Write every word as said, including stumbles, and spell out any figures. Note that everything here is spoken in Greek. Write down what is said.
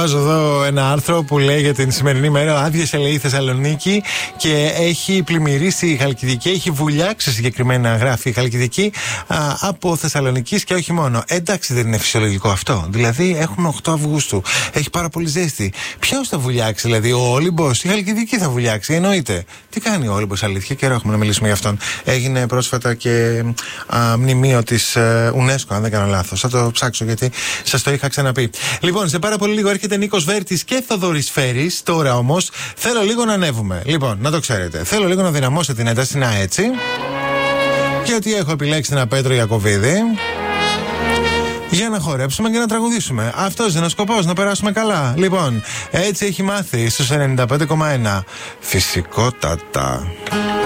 Βάζω εδώ ένα άρθρο που λέει για την σημερινή μέρα. Άδειασε, λέει, η Θεσσαλονίκη και έχει πλημμυρίσει η Χαλκιδική. Έχει βουλιάξει, συγκεκριμένα γράφει η Χαλκιδική, α, από Θεσσαλονίκη και όχι μόνο. Εντάξει, δεν είναι φυσιολογικό αυτό? Δηλαδή, έχουμε οκτώ Αυγούστου. Έχει πάρα πολύ ζέστη. Ποιο θα βουλιάξει, δηλαδή, ο Όλυμπος? Η Χαλκιδική θα βουλιάξει, εννοείται. Τι κάνει ο Όλυμπος, αλήθεια? Καιρό έχουμε να μιλήσουμε για αυτόν. Έγινε πρόσφατα και α, μνημείο της UNESCO, αν δεν κάνω λάθος. Θα το ψάξω γιατί σας το είχα ξαναπεί. Λοιπόν, σε πάρα πολύ λίγο έρχεται Νίκος Βέρτης και Θοδωρής Φέρης. Τώρα όμως θέλω λίγο να ανέβουμε. Λοιπόν, να το ξέρετε. Θέλω λίγο να δυναμώσετε την ένταση, να έτσι. Και ότι έχω επιλέξει ένα Πέτρο Ιακωβίδη για να χορέψουμε και να τραγουδήσουμε. Αυτός είναι ο σκοπός, να περάσουμε καλά. Λοιπόν, έτσι έχει μάθει στους ενενήντα πέντε κόμμα ένα. Φυσικότατα.